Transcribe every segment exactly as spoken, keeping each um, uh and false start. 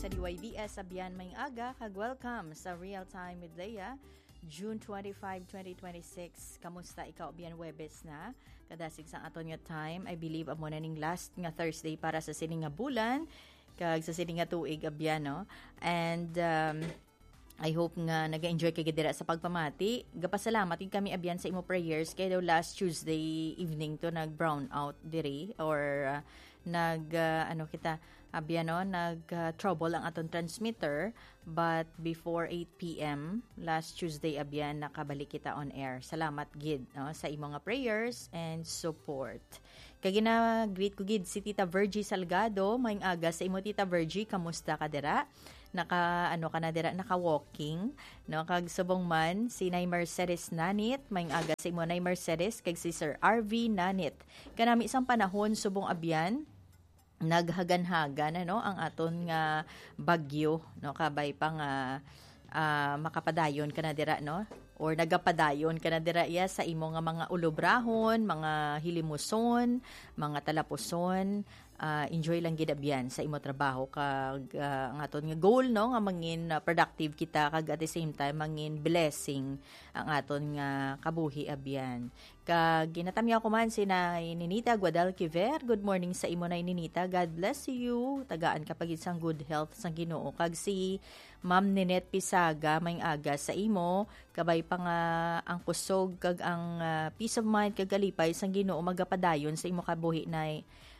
sa D Y D S Abyan Mayng Aga, kag-welcome sa Real Time with Leia, June twenty-fifth, twenty twenty-six. Kamusta ikaw Abyan Webes na? Kadasig sang aton nga time, I believe amo na ning last nga Thursday para sa sining nga bulan, kag sa sining nga tuig Abyan, no? And um, I hope nga naga-enjoy kay dira sa pagpamati. Gapasalamat din kami Abyan sa imo prayers kay daw last Tuesday evening to nag brown out diri or uh, nag uh, ano kita Abyan, no, nag uh, trouble ang aton transmitter, but before eight p.m. last Tuesday Abyan nakabalik kita on air. Salamat gid, no, sa imong nga prayers and support. Kay gina greet ko gid si Tita Virgie Salgado, mayng aga sa imo Tita Virgie, kamusta ka dira? Naka ano ka na dira, naka walking, no, kag subong man si Nay Mercedes Nanit, mayng aga sa imo Nay Mercedes, kag si Sir R V Nanit. Kanami isang panahon subong Abyan naghagan-hagan ano ang aton nga bagyo, no, kabay pa nga uh, makapadayon ka na dira, no, or nagapadayon ka na dira ya sa imo nga mga ulobrahon, mga hilimuson, mga talapuson. Uh, enjoy lang gid Abyan sa imo trabaho kag uh, ang aton nga goal, no, nga mangin uh, productive kita kag at the same time mangin blessing ang aton nga kabuhi Abyan. Kag ginatamya ko man si Nay Ninita Guadalquiver. Good morning sa imo Nay Ninita. God bless you. Tagaan ka pagid sang good health sang Ginoo. Kag si Ma'am Ninette Pisaga mayng aga sa imo, kabay pa nga ang kusog kag ang uh, peace of mind kag kalipay sang Ginoo magapadayon sa imo kabuhi Nay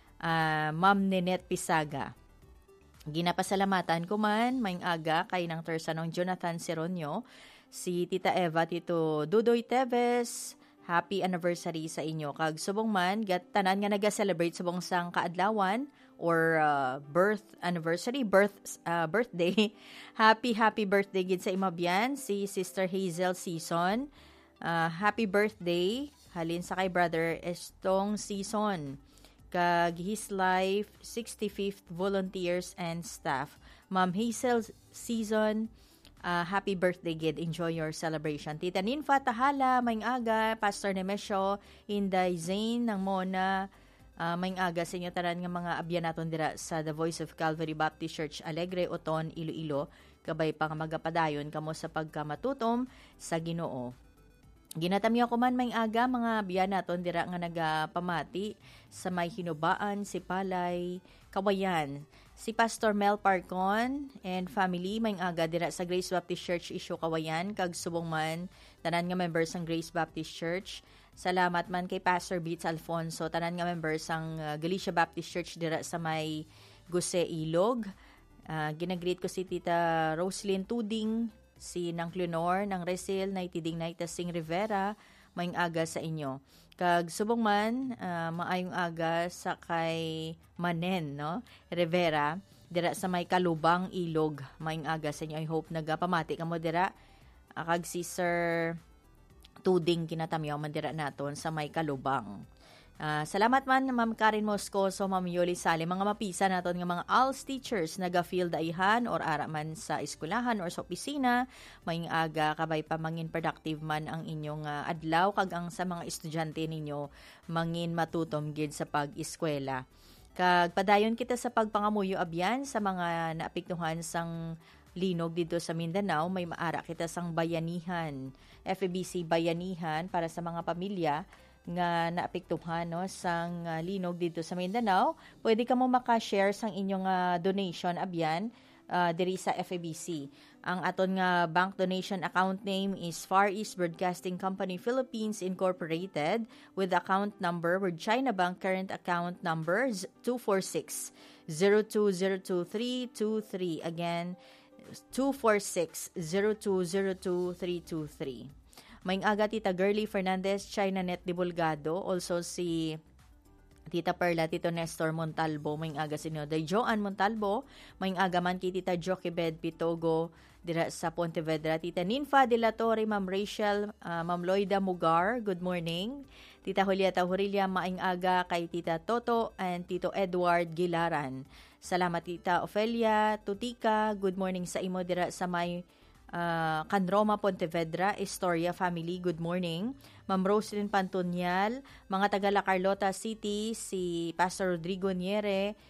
Uh, Ma'am Ninette Pisaga. Ginapasalamatan ko man mayng aga kay nang Tersanong Jonathan Seronyo, si Tita Eva, Tito Dudoy Teves, happy anniversary sa inyo. Kag subong man gat tanan nga naga-celebrate subong sang kaadlawan or uh, birth anniversary, birth uh, birthday. Happy happy birthday gid sa imabyan si Sister Hazel Season. Uh, happy birthday halin sa kay Brother Estong Season, kag his life sixty-fifth volunteers and staff. Ma'am Hazel Season, uh, happy birthday gid. Enjoy your celebration. Tita Ninfa Tahala mayng aga, Pastor Nemesio Inday Zane ng Mona, uh, mayng aga sa inyo tanan nga mga abyan naton dira sa The Voice of Calvary Baptist Church Alegre, Oton, Iloilo. Kabay pa nga magapadayon kamo sa pagkamatutom sa Ginoo. Ginatamyo ko man mayng aga mga biyan naton dira nga nagapamati sa may hinubaan, si Palay, Kawayan, si Pastor Mel Parcon and family mayng aga dira sa Grace Baptist Church Isyo Kawayan, kag subong man tanan nga members sang Grace Baptist Church. Salamat man kay Pastor Beats Alfonso, tanan nga members sang uh, Galicia Baptist Church dira sa may Guse Ilog. Uh, ginagreet ko si Tita Roslyn Tuding, si Nang Cleonor, Nang Resil, Naitiding Naitasing Rivera, mayng aga sa inyo. Kag subong man, uh, maayong aga sa kay Manen, no, Rivera, dira sa may Kalubang, Ilog, mayng aga sa inyo. I hope nagapamati ka mo dira. Uh, kag si Sir Tuding kinatamyaw man dira naton sa may Kalubang. Uh, salamat man Ma'am Karen Moscoso, Ma'am Yoli Sale, mga mapisa naton nga mga A L S teachers naga-field daihan or ara man sa eskwelahan or sa opisina, maying aga kabay pa mangin productive man ang inyong uh, adlaw, kag ang sa mga estudyante ninyo mangin matutom gid sa pag-eskwela. Kag padayon kita sa pagpangamuyo Abyan sa mga naapektuhan sang linog dito sa Mindanao. May maara kita sang bayanihan, F E B C Bayanihan, para sa mga pamilya nga naapektuhan, no, sang uh, linog dito sa Mindanao. Pwede ka mo maka-share sang inyong uh, donation Abyan uh, diri sa F E B C. Ang aton nga bank donation account name is Far East Broadcasting Company Philippines Incorporated, with account number with China Bank current account number two four six zero two zero two three two three. Again, two four six zero two zero two three two three. Mayng aga Tita Girly Fernandez, China Net Divulgado, also si Tita Perla, Tito Nestor Montalbo, mayng aga si Noday Joan Montalbo, mayng aga man kay Tita Joquebed Pitogo dira sa Pontevedra, Tita Ninfa de la Torre, Ma'am Rachel, uh, Ma'am Loida Mugar, good morning. Tita Julieta Hurilia, maing aga kay Tita Toto and Tito Edward Gilaran. Salamat Tita Ofelia Tutika, good morning sa imo dira sa may Uh, Canroma, Pontevedra, Historia family, good morning. Ma'am Roslyn Pantonial, mga taga La Carlota City, si Pastor Rodrigo Niere,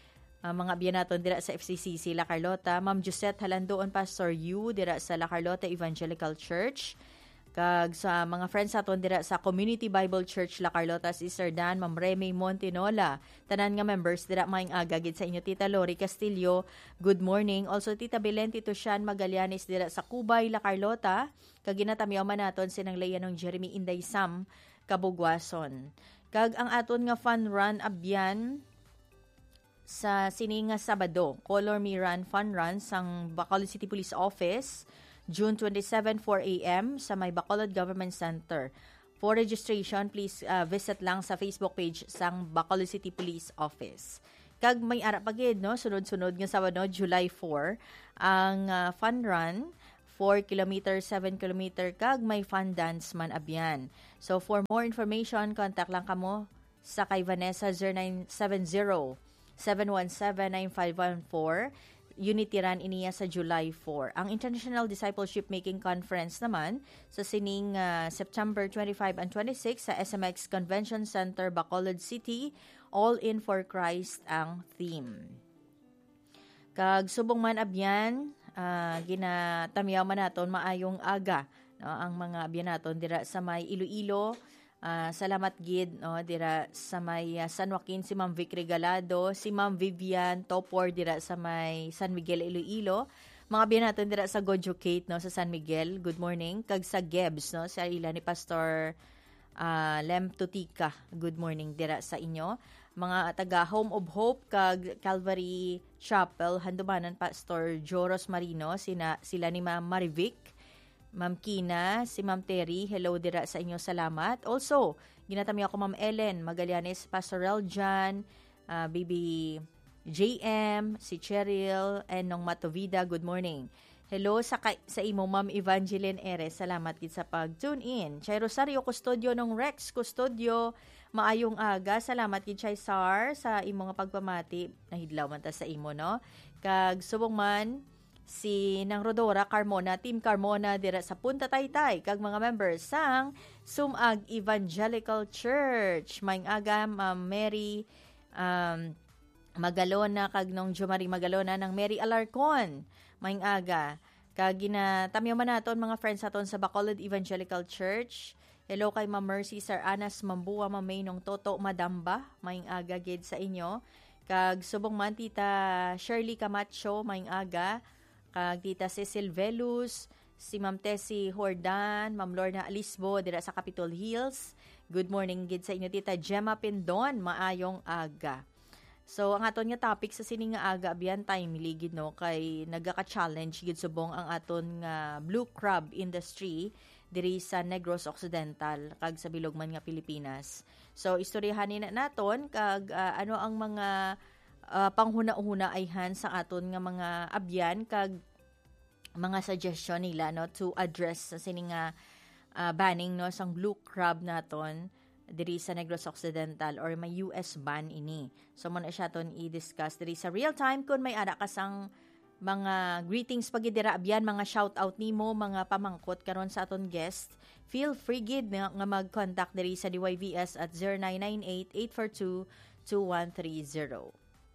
uh, mga abiyanaton dira sa F C C C La Carlota, Ma'am Josette Halandoon, Pastor Yu dira sa La Carlota Evangelical Church. Kag sa mga friends aton dira sa Community Bible Church La Carlota, Sister Dan, Ma'am Remy Montinola, tanan nga members dira maing aga gid sa inyo, Tita Lori Castillo, good morning. Also Tita Belen, Tito Sean Magallanes dira sa Cubay La Carlota, kag ginatamiyaw man naton sinang layanong Jeremy Inday Sam Kabugwason. Kag ang aton nga fun run abyan sa sininga Sabado, Color Me Run Fun Run sang Bacolod City Police Office, June twenty-seventh, four a.m. sa may Bacolod Government Center. For registration, please uh, visit lang sa Facebook page sang Bacolod City Police Office. Kag may ara pagid, no? Sunod-sunod nga Sabado, July fourth, ang uh, fun run, four kilometers, seven kilometers, kag may fun dance man abyan. So for more information, contact lang kamo sa kay Vanessa zero nine seven zero, seven one seven, nine five one four. Unity Run iniya sa July fourth. Ang International Discipleship Making Conference naman sa sining uh, September twenty-fifth and twenty-sixth sa S M X Convention Center, Bacolod City. All in for Christ ang theme. Kag subong man abyan, uh, ginatamiyaw man naton maayong aga, no, ang mga abyan naton dira sa may Iloilo. Uh, salamat gid, no, dira sa may uh, San Joaquin si Ma'am Vic Regalado, si Ma'am Vivian Topor dira sa may San Miguel, Iloilo. Mga binaton dira sa Gojucate, no, sa San Miguel, good morning. Kag sa Gebs, no, sa ila ni Pastor uh, Lem Tutika, good morning dira sa inyo. Mga taga Home of Hope kag Calvary Chapel, handumanan Pastor Joros Marino, sina, sila ni Ma'am Marivic, Ma'am Kina, si Ma'am Terry, hello dira sa inyo, salamat. Also, ginatami ako Ma'am Ellen Magallanes, Pastor Eljan, uh, Baby J M, si Cheryl, and nong Matovida, good morning. Hello sa, kay, sa imo Ma'am Evangeline Eres, salamat gid sa pag-tune in. Chay Rosario Custodio nong Rex Custodio, maayong aga, salamat gid Chay Sar sa imo nga pagpamati, nahidlaw man ta sa imo, no? Kag subong man, si Nang Rodora Carmona, Team Carmona dira sa Punta Taytay, kag mga members sang Sumag Evangelical Church. Maing aga, Ma'am Mary um, Magalona, kag nung Jumari Magalona ng Mary Alarcon. Maing aga. Kag ginatamiyo man naton mga friends aton sa Bacolod Evangelical Church. Hello kay Ma'am Mercy, Sir Anas Mambua, Ma'am May nung Toto Madamba. Maing aga gid sa inyo. Kag subong man Tita Shirley Camacho, maing aga. Kag Tita Cecil Velus, si Ma'am Tessie Hordan, Ma'am Lorna Alisbo dira sa Capitol Hills. Good morning gid sa inyo Tita Gemma Pindon, maayong aga. So ang aton nga topic sa sining nga aga abiyan timely gid, no, kay nagaka-challenge gid subong ang aton nga blue crab industry diri sa Negros Occidental kag sa bilog man nga Pilipinas. So istoryahanin na naton kag uh, ano ang mga Uh, panghuna-huna ayhan sa aton nga mga abyan kag mga suggestion nila, no, to address sa sining nga uh, banning, no, sang blue crab naton diri sa Negros Occidental or may U S ban ini. So mo na siya ton i-discuss diri sa real time kun may ara ka sang mga greetings pag dira abyan, mga shout out nimo, mga pamangkot karon sa aton guest. Feel free gid nga, nga mag-contact diri sa D Y V S at zero nine nine eight, eight four two, two one three zero.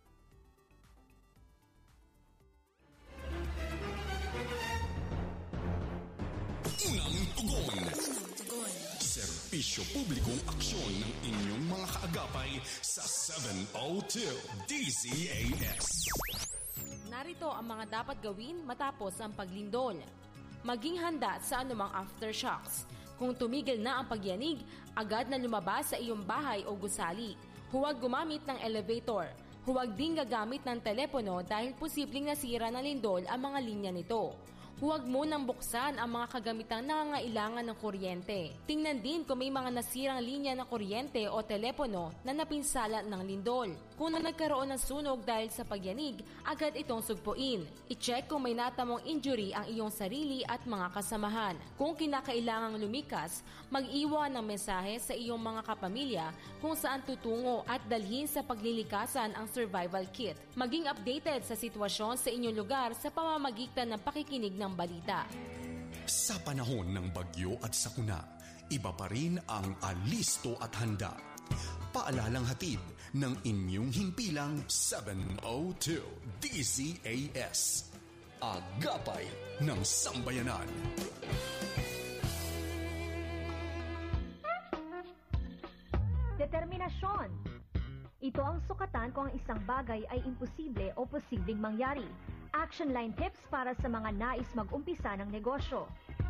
Unang tugon. Serbisyo publikong aksyon ng inyong mga kaagapay sa seven oh two D Z A S. Narito ang mga dapat gawin matapos ang paglindol. Maging handa sa anumang aftershocks. Kung tumigil na ang pagyanig, agad na lumabas sa iyong bahay o gusali. Huwag gumamit ng elevator. Huwag din gagamit ng telepono dahil posibleng nasira ng lindol ang mga linya nito. Huwag munang buksan ang mga kagamitang nangangailangan ng kuryente. Tingnan din kung may mga nasirang linya ng kuryente o telepono na napinsala ng lindol. Kung na nagkaroon ng sunog dahil sa pagyanig, agad itong sugpuin. I-check kung may natamong injury ang iyong sarili at mga kasamahan. Kung kinakailangang lumikas, mag-iwan ng mensahe sa iyong mga kapamilya kung saan tutungo at dalhin sa paglilikasan ang survival kit. Maging updated sa sitwasyon sa inyong lugar sa pamamagitan ng pakikinig ng balita. Sa panahon ng bagyo at sakuna, iba pa rin ang alisto at handa. Paalalang hatid ng inyong himpilang seven oh two D Z A S. Agapay ng Sambayanan. Determinasyon. Ito ang sukatan kung ang isang bagay ay imposible o posibleng mangyari. Action line tips para sa mga nais mag-umpisa ng negosyo.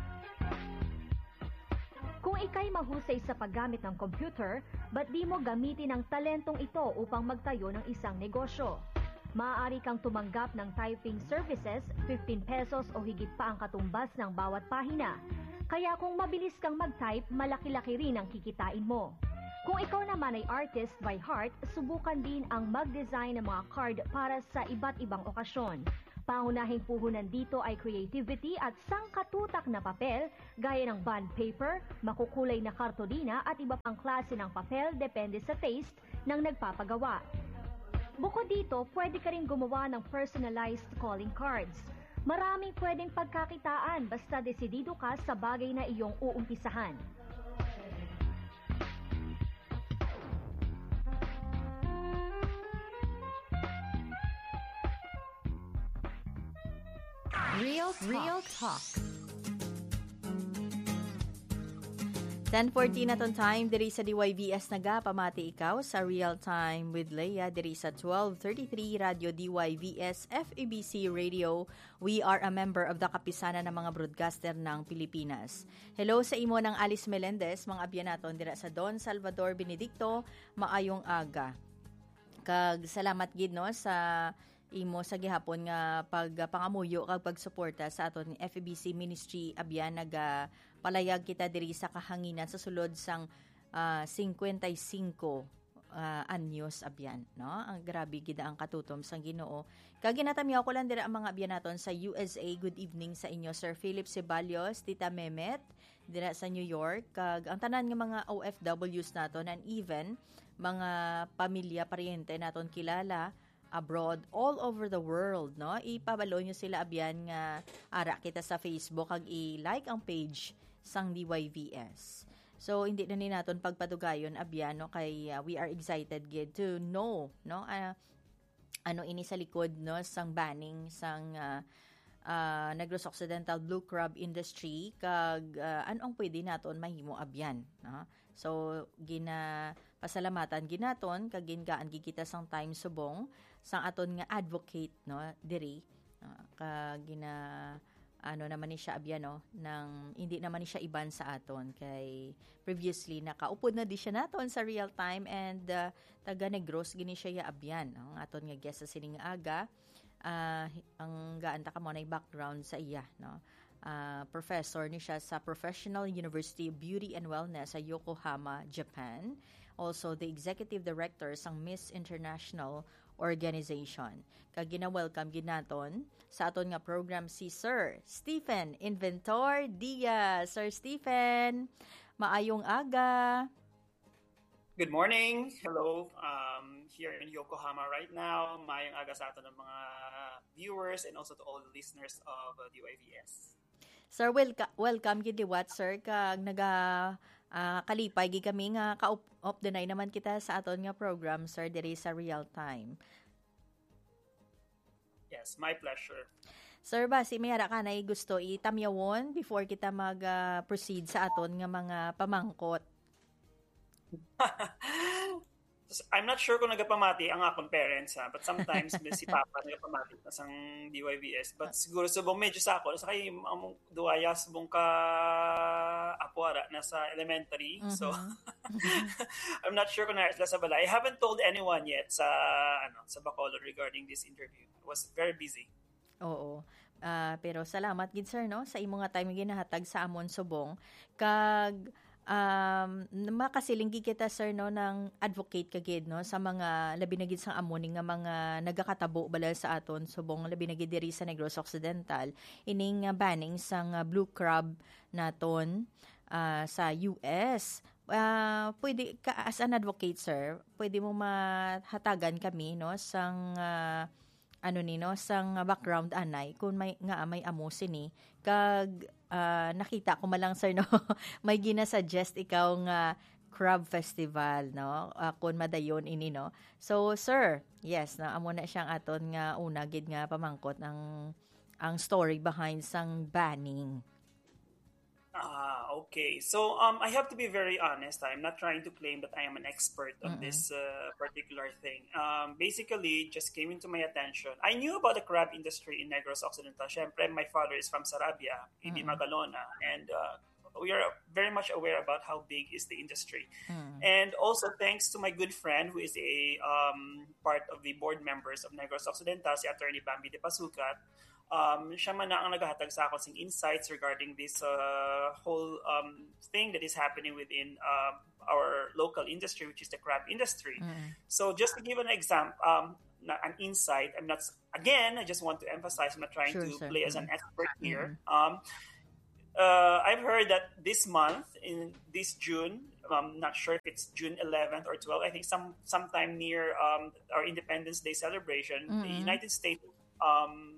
Kung ikay mahusay sa paggamit ng computer, ba't di mo gamitin ang talentong ito upang magtayo ng isang negosyo? Maaari kang tumanggap ng typing services, fifteen pesos o higit pa ang katumbas ng bawat pahina. Kaya kung mabilis kang mag-type, malaki-laki rin ang kikitain mo. Kung ikaw naman ay artist by heart, subukan din ang mag-design ng mga card para sa iba't ibang okasyon. Pangunahing puhunan dito ay creativity at sangkatutak na papel gaya ng bond paper, makukulay na kartolina at iba pang klase ng papel depende sa taste ng nagpapagawa. Bukod dito, pwede ka rin gumawa ng personalized calling cards. Maraming pwedeng pagkakitaan basta desidido ka sa bagay na iyong uumpisahan. Real Talk. Real Talk. ten forty na ton time, diri sa D Y V S naga, pamati ikaw sa Real Time with Leia, diri sa twelve thirty-three Radio D Y V S F E B C Radio. We are a member of the Kapisanan ng mga broadcaster ng Pilipinas. Hello sa imo ng Alice Melendez, mga abyan naton dira sa Don Salvador Benedicto, maayong aga. Kag salamat gid no sa imo sa gihapon nga pagpangamuyo kag pagsuporta sa aton F E B C Ministry abyan naga palayag kita diri sa kahanginan sa sulod sang uh, fifty-five uh, anyos abyan no. Ang grabe gid ang katutom sang Ginoo. Kag ginatamyaw ko lang diri ang mga abyan naton sa U S A. Good evening sa inyo Sir Philip Ceballos, Tita Mehmet dira sa New York, kag ang tanan nga mga O F Ws naton and even mga pamilya paryente naton kilala abroad, all over the world, no? Ipabalo nyo sila abyan nga ara kita sa Facebook kag i-like ang page sang D Y V S. So hindi na ni naton pagpatugayon abyan no kay uh, we are excited gid to know, no? Uh, ano ini sa likod no sang banning sang uh, uh, Negros Occidental Blue Crab Industry kag uh, anong pwede naton mahimo abyan, no? So gina pasalamatan ginaton kag gingaan gikita sang time subong sang aton nga advocate no diri uh, kag gina ano naman ni siya abyan no nang hindi naman ni siya iban sa aton kay previously nakaupod na di siya naton sa Real Time and uh, taga Negros gini siya ya abyan ang aton nga guest sa sining aga uh, ang gaan ta kamo na background sa iya no. Uh, professor ni siya sa Professional University of Beauty and Wellness sa Yokohama, Japan. Also, the executive director sang Miss International Organization. Kag gina-welcome ginaton sa aton nga program si Sir Stephen Inventor Diaz. Sir Stephen, maayong aga. Good morning. Hello. Um, here in Yokohama right now. Maayong aga sa aton ng mga viewers and also to all the listeners of uh, D Y V S. Sir, welcome, welcome gid liwat, sir. Kag naga uh, kalipay gid kami nga ka-up the night naman kita sa aton nga program, sir, diri sa Real Time. Yes, my pleasure. Sir, basi may hara ka na gusto itamyawon before kita mag-proceed uh, sa aton nga mga pamangkot. I'm not sure kung nagapamati ang akong parents ha, but sometimes si Papa nagapamati na sang D Y V S. But siguro subong medyo sa ako, sa kay among duaya subong ka apuara nasa elementary. Mm-hmm. So I'm not sure kung na sa bala. I haven't told anyone yet sa ano sa Bacolod regarding this interview. I was very busy. Oo. Uh, pero salamat gid sir no sa imo nga time ginahatag sa amon subong kag Um, makasilinggi kita sir no ng advocate kagid no sa mga labi na gid sang amoning nga mga nagakatabo bala sa aton subong labi na gid diri sa Negros Occidental ining uh, banning sang uh, blue crab naton uh, sa U S. Uh, pwede ka as an advocate sir, pwede mo mahatagan kami no sang uh, ano ni no sang background anay kung may nga may amo sini kag uh, nakita ko malang sir no may gina-suggest ikaw nga Crab Festival, no? Uh, kun madayon ini, no? So, sir, yes, na amo na siyang aton nga una gid nga pamangkot ang ang story behind sang banning. Ah, okay. So um, I have to be very honest. I'm not trying to claim that I am an expert on mm-hmm. this uh, particular thing. Um, basically, just came into my attention. I knew about the crab industry in Negros Occidental. Syempre, my father is from Sarabia, mm-hmm. in Magalona, and uh, we are very much aware about how big is the industry. Mm-hmm. And also, thanks to my good friend who is a um, part of the board members of Negros Occidental, si Attorney Bambi de Pasukat. Um, siya man na ang naghahatag sa akin ng insights regarding this uh, whole um, thing that is happening within uh, our local industry, which is the crab industry. Mm. So just to give an example, um, an insight, I'm not, again, I just want to emphasize, I'm not trying sure, to sir. play as mm. an expert here. Mm. Um, uh, I've heard that this month, in this June, I'm not sure if it's June eleventh or twelfth, I think some sometime near um, our Independence Day celebration, mm-hmm. the United States um,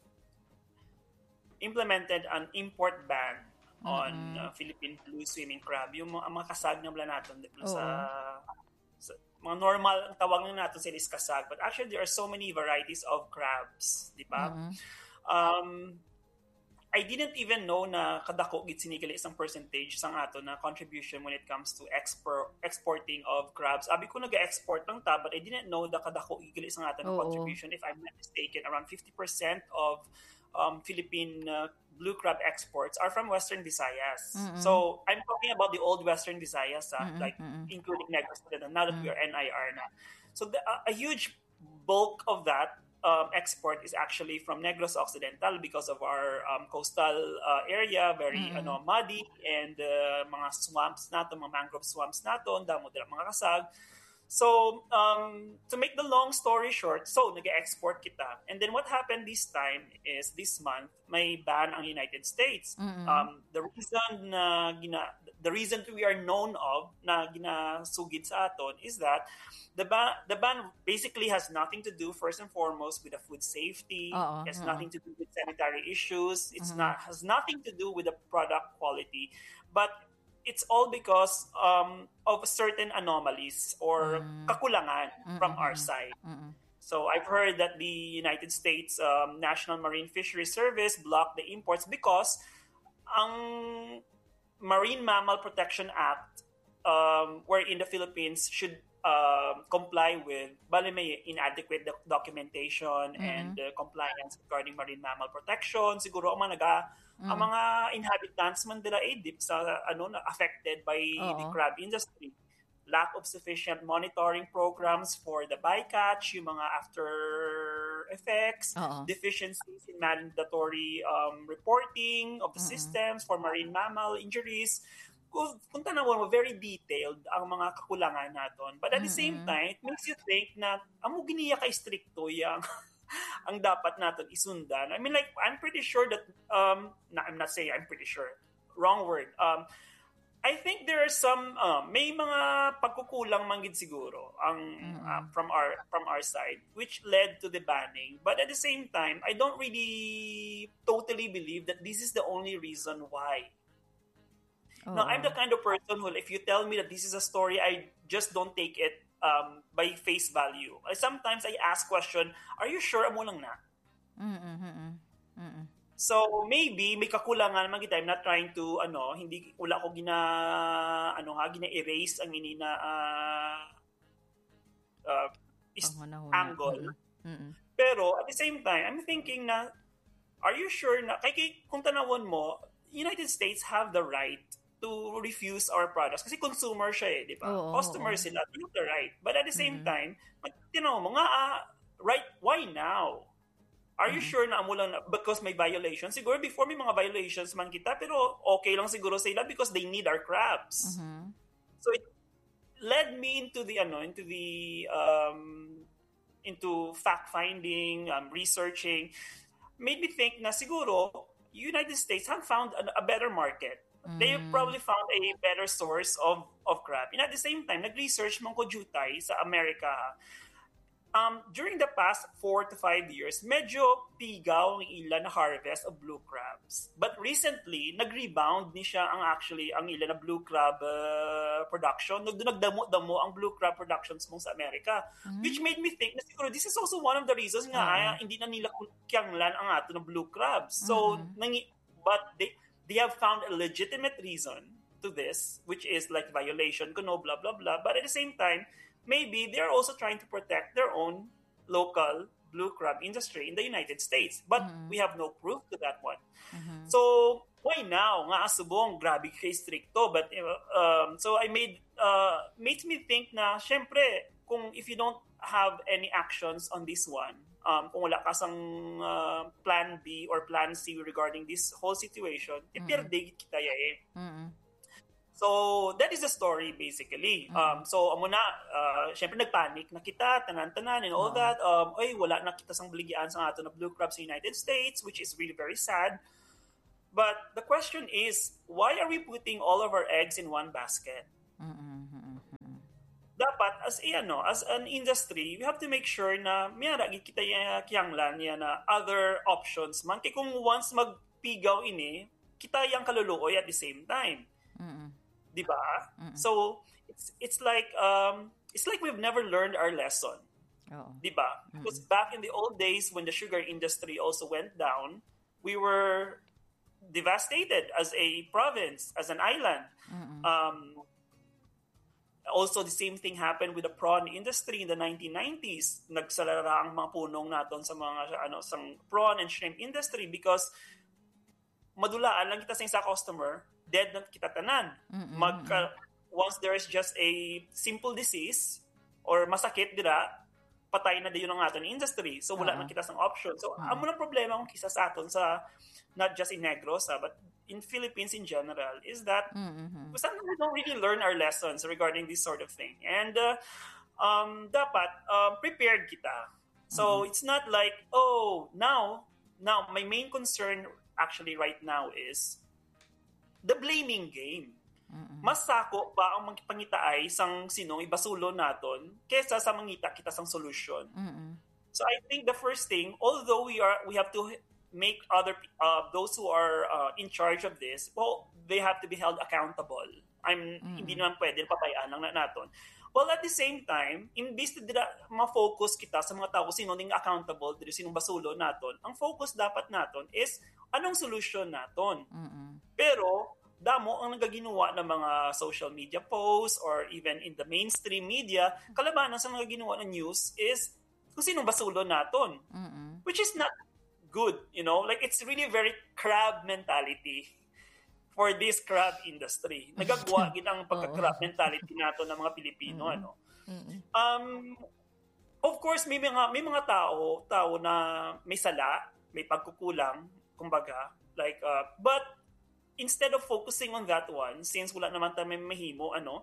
implemented an import ban mm-hmm. on uh, Philippine blue swimming crab. Yung mga, mga kasag na wala natin sa, sa mga normal, ang tawag na natin sila is kasag. But actually, there are so many varieties of crabs. Di ba? Mm-hmm. Um, I didn't even know na kadako gid sinigali isang percentage sang ato na contribution when it comes to export exporting of crabs. Abi ko nag-export lang ta, but I didn't know da kadako gid isang ato na contribution. If I'm not mistaken, around fifty percent of Um, Philippine uh, blue crab exports are from Western Visayas. Mm-hmm. So I'm talking about the old Western Visayas, uh, mm-hmm. like mm-hmm. including Negros Occidental, now that mm-hmm. we are N I R now. So the, uh, a huge bulk of that um, export is actually from Negros Occidental because of our um, coastal uh, area, very mm-hmm. ano, muddy, and uh, mga swamps nato, mga mangrove swamps nato, damo dira mga kasag. So, um, to make the long story short, so, nag-export kita. And then what happened this time is, this month, may ban ang United States. Mm-hmm. Um, the reason na gina, the reason we are known of na ginasugid sa aton is that the ban, the ban basically has nothing to do, first and foremost, with the food safety. Uh-oh, it has uh-oh. nothing to do with sanitary issues. It's mm-hmm. not has nothing to do with the product quality. But it's all because um, of certain anomalies or mm. kakulangan mm-hmm. from our side. Mm-hmm. So I've heard that the United States um, National Marine Fisheries Service blocked the imports because ang Marine Mammal Protection Act, um, wherein the Philippines should uh, comply with, bali may inadequate doc- documentation mm-hmm. and uh, compliance regarding marine mammal protection. Siguro ang mga naga Mm. ang mga inhabitants man nila eh deep sa ano na affected by Uh-oh. the crab industry. Lack of sufficient monitoring programs for the bycatch, yung mga after effects, Uh-oh. deficiencies in mandatory um, reporting of the Mm-mm. systems for marine mammal injuries. Kung, kung tanawan mo, very detailed ang mga kakulangan naton. But at Mm-mm. the same time, it makes you think na amo giniya ka stricto yang ang dapat natin isundan. I mean, like, I'm pretty sure that, um, nah, I'm not saying I'm pretty sure. Wrong word. Um, I think there are some, uh, may mga pagkukulang manggid siguro ang, mm-hmm. uh, from our from our side, which led to the banning. But at the same time, I don't really totally believe that this is the only reason why. Oh. Now, I'm the kind of person who, if you tell me that this is a story, I just don't take it Um, by face value. Sometimes I ask question, are you sure amo lang na? Mm-mm, mm-mm. So maybe may kakulangan man kita. I'm not trying to ano, hindi wala ko gina ano ha, gina-erase ang ini na uh, uh, is- angle. Mm-mm. Pero at the same time, I'm thinking na, are you sure na kay, kay kung tanawon mo, United States have the right to refuse our products. Kasi consumer siya eh, di ba? Oh, Customer oh, oh. sila, they have the right. But at the same mm-hmm. time, tinaw mo nga, ah, right, why now? Are mm-hmm. you sure na amo lang na, because may violations? Siguro before may mga violations man kita, pero okay lang siguro sila because they need our crabs. Mm-hmm. So it led me into the, ano, into the, um, into fact-finding, um, researching, made me think na siguro, United States have found a, a better market. They probably found a better source of of crab. And at the same time, nag-research man ko jutay sa Amerika. um, during the past four to five years, medyo pigaw ang ilan na harvest of blue crabs. But recently, nag-rebound ni siya ang actually ang ilan na blue crab uh, production. Nagdamo-damo ang blue crab productions mong sa Amerika. Mm-hmm. Which made me think na siguro this is also one of the reasons nga mm-hmm. ay, hindi na nila kyanglan ang ato ng blue crabs. So, mm-hmm. nangi, but they, they have found a legitimate reason to this, which is like violation, kuno, blah, blah, blah. But at the same time, maybe they're also trying to protect their own local blue crab industry in the United States. But mm-hmm. we have no proof to that one. Mm-hmm. So, why now? Nga asubong, grabe kay stricto. But, um, so I made, uh, makes me think na, syempre, kung if you don't have any actions on this one, um, kung wala ka sang uh, plan B or plan C regarding this whole situation, mm-hmm. ipirde kita yae. Mm-hmm. So, that is the story basically. Mm-hmm. Um, so, amo na, uh, syempre nagpanic na kita, tanan-tanan and all oh. that. Um, ay, wala na kita sang baligyan sa ato na blue crabs sa United States, which is really very sad. But the question is, why are we putting all of our eggs in one basket? Mm-hmm. Dapat, as, eh, ano, as an industry, we have to make sure na mayara kita kiyanglan yan na other options man. Kaya kung once magpigaw ini, kita yung kaluluoy at the same time. Mm-hmm. Diba? Mm-mm. So it's it's like um it's like we've never learned our lesson. Oh. Diba? Mm-mm. Because back in the old days when the sugar industry also went down, we were devastated as a province, as an island. Mm-mm. Um also the same thing happened with the prawn industry in the nineteen nineties. Nagsalara ang mga punong naton sa mga ano sang prawn and shrimp industry because madulaan lang kita sa customer, dead na kita tanan. Mag, uh, once there is just a simple disease or masakit dira, patay na din yung aton industry. So wala uh-huh. na kita sang option. So uh-huh. amo na problema kung kisa sa aton sa not just in Negros uh, but in Philippines in general is that mm-hmm. sometimes we don't really learn our lessons regarding this sort of thing. And uh, um dapat um, prepared kita. So mm-hmm. it's not like oh now now my main concern actually right now is the blaming game. Mm-mm. Mas sako ba ang pangitaay sang sinong ibasulo naton kaysa sa mangita kita sang solution. Mm-mm. So I think the first thing, although we are we have to make other uh, those who are uh, in charge of this, well, they have to be held accountable. I'm mm-hmm. hindi naman pwede papayaan lang na naton. Well, at the same time, imbis na ma-focus kita sa mga tao sino ning accountable dito sinong basulo naton, ang focus dapat naton is anong solution naton. Mm-hmm. Pero damo ang nagaginawa ng mga social media posts or even in the mainstream media, kalabanan sa nagaginawa ng news is kung sinong basulo naton. Mm-hmm. Which is not good, you know? Like, it's really very crab mentality for this crab industry. Nagagawa ginang pagka-crab mentality nato ng mga Pilipino, mm-hmm. ano? Mm-hmm. Um, of course, may mga may mga tao, tao na may sala, may pagkukulang, kumbaga, like, uh, but instead of focusing on that one, since wala naman tayo may mahimo, ano,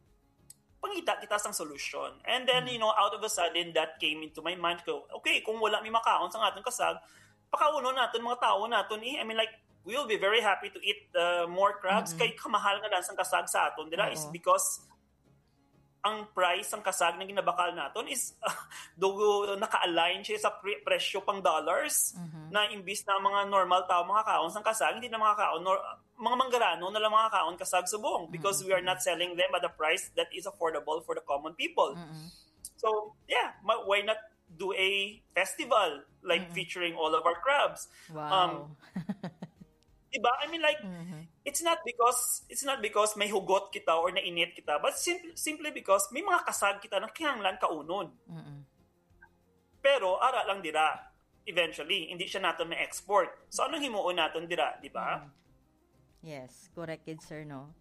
pangita kita sang solution. And then, mm-hmm. you know, out of a sudden, that came into my mind ko, okay, kung wala may makaon sa atong kasag, pakauno natin mga tao natin eh. I mean, like, we'll be very happy to eat uh, more crabs. Mm-hmm. Kay kamahal nga lang sang kasag sa aton, dira, is because ang price ng kasag na ginabakal naton is uh, do naka-align siya sa pre- presyo pang dollars mm-hmm. na imbis na mga normal tao mga kaon sang kasag, hindi na mga kaon nor, mga manggarano na lang mga kaon kasag subong because mm-hmm. we are not selling them at a price that is affordable for the common people. Mm-hmm. So, yeah, why not do a festival like mm-hmm. featuring all of our crabs? Wow. Um, diba? I mean, like, mm-hmm. it's not because it's not because may hugot kita or nainit kita, but simply, simply because may mga kasag kita na kinahanglan kaunon. Mm-hmm. Pero, ara lang dira. Eventually, hindi siya natin ma-export. So, anong himuon natin dira, di ba? Mm-hmm. Yes, correct, sir, no?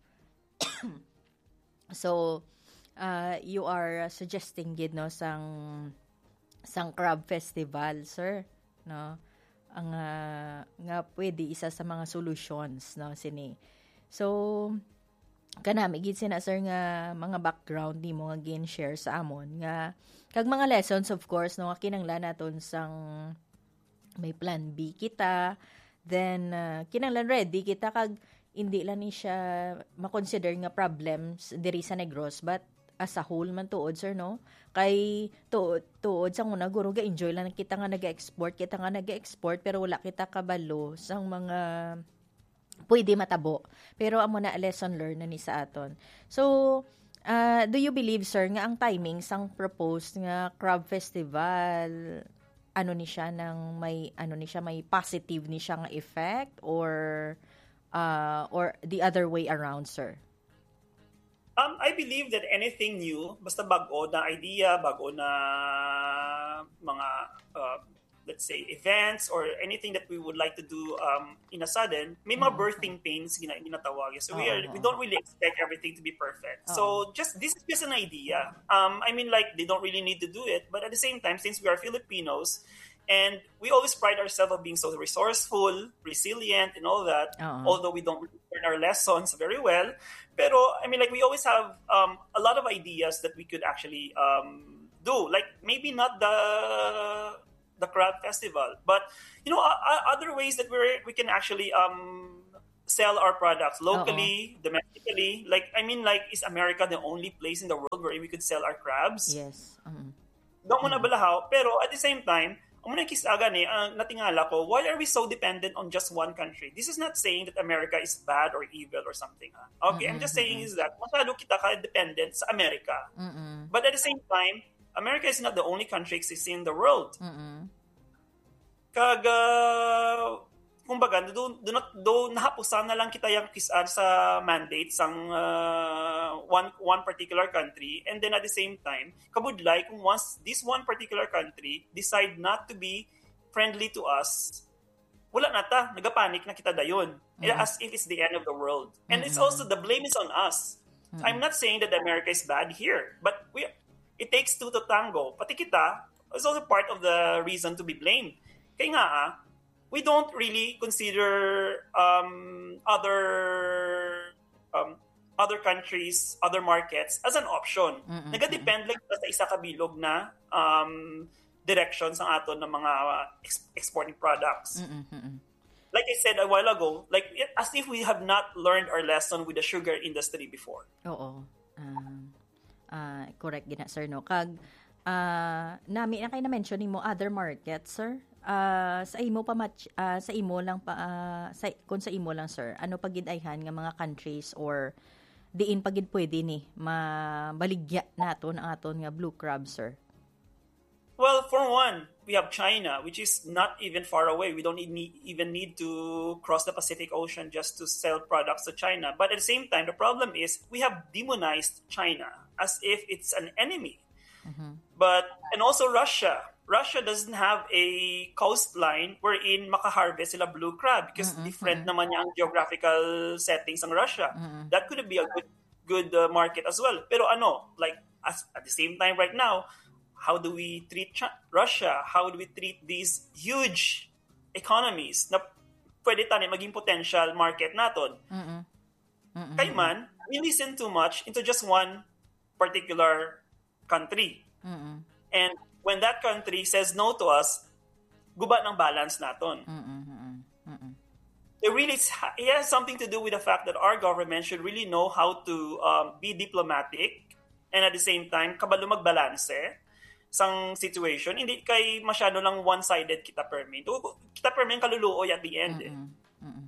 So, uh, you are suggesting, gid, no, sang, sang crab festival, sir, no? Ang uh, nga pwede isa sa mga solutions no sini. So kanami gid sina sir nga mga background ni mo nga gin share sa amon nga kag mga lessons of course no nga kinahanglan naton sang may plan B kita, then uh, kinahanglan ready kita kag hindi lang ni siya ma-consider nga problems diri sa Negros but as a whole man tuod sir no kay tuod tuod sa una guro ga enjoy lang kita nga nag-export kita nga nag-export pero wala kita kabalo sang mga pwede matabo pero amo na lesson learned na ni sa aton. So uh, do you believe sir nga ang timing sang proposed nga crab festival ano ni siya ng may ano ni siya may positive ni siya nga effect or uh, or the other way around sir? Um, I believe that anything new, basta bago na idea, bago na mga, uh, let's say, events or anything that we would like to do um, in a sudden, may mga birthing pains gina ginatawag. So we are we don't really expect everything to be perfect. So just this is just an idea. Um, I mean, like they don't really need to do it, but at the same time, since we are Filipinos, and we always pride ourselves on being so resourceful, resilient, and all that, uh-huh. although we don't learn our lessons very well. Pero, I mean, like, we always have um, a lot of ideas that we could actually um, do. Like, maybe not the the crab festival, but, you know, uh, other ways that we're, we can actually um, sell our products locally, uh-huh. domestically. Like, I mean, like, is America the only place in the world where we could sell our crabs? Yes. Uh-huh. Doon mo na balahaw. Pero, at the same time, ang muna kisaga ni, uh, natingala ko, why are we so dependent on just one country? This is not saying that America is bad or evil or something. Ha? Okay, mm-hmm. I'm just saying is that masyado kita ka-dependent sa America. Mm-hmm. But at the same time, America is not the only country existing in the world. Mm-hmm. Kag, uh, kumbaga, do, do, not, do nahapusan na lang kita yung kisan sa mandate sang uh, one one particular country, and then at the same time, kabudlay kung once this one particular country decide not to be friendly to us, wala na ta, nagapanik na kita dayon. Mm-hmm. As if it's the end of the world. And mm-hmm. it's also, the blame is on us. Mm-hmm. I'm not saying that America is bad here, but we it takes two to tango. Pati kita is also part of the reason to be blamed. Kaya nga ah, we don't really consider um, other um, other countries, other markets as an option. Mm-hmm. Nagadepend lang sa isa kabilog na um, direction sa aton ng mga ex- exporting products. Mm-hmm. Like I said a while ago, like as if we have not learned our lesson with the sugar industry before. Oo. Uh, uh, correct gina sir no. Kag uh, nami na kay na mention mo other markets sir. Uh, sa imo pa match, uh, sa imo lang pa uh, sa kun sa imo lang sir ano pagid-ayhan nga mga countries or diin pagid pwede ni mabaligya naton ang aton nga blue crab sir? Well, for one, we have China, which is not even far away. We don't need, even need to cross the Pacific Ocean just to sell products to China. But at the same time, the problem is we have demonized China as if it's an enemy. Mm-hmm. But and also Russia. Russia doesn't have a coastline wherein makaharvest sila blue crab because mm-hmm. different mm-hmm. naman niya ang geographical settings ng Russia. Mm-hmm. That could be a good good uh, market as well. Pero ano, like as, at the same time right now, how do we treat Ch- Russia? How do we treat these huge economies na pwede tani maging potential market naton? Mm-hmm. Mm-hmm. Kaya man, we listen too much into just one particular country. Mm-hmm. And when that country says no to us, guba ng balance naton. Mm-mm, mm-mm. It really it has something to do with the fact that our government should really know how to um, be diplomatic and at the same time kabalo magbalanse sang situation. Hindi kay masyado lang one-sided kita permit. Kita permit kaluluoy at the end. Mm-mm, mm-mm.